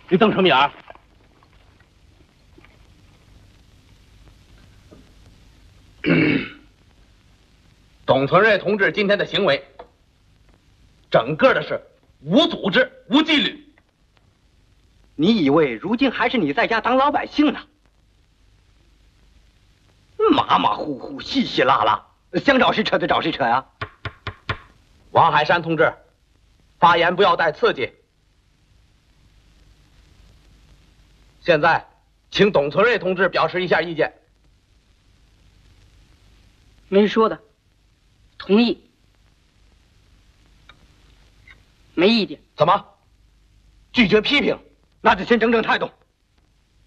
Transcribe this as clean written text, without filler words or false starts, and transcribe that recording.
你瞪什么眼儿？ 董存瑞同志今天的行为，整个的是无组织、无纪律。 你以为如今还是你在家当老百姓呢？马马虎虎、稀稀拉拉，想找谁扯就找谁扯呀！ 王海山同志，发言不要带刺激。现在，请董存瑞同志表示一下意见。 没说的，同意，没意见。 怎么？拒绝批评？ 那就先整整态度。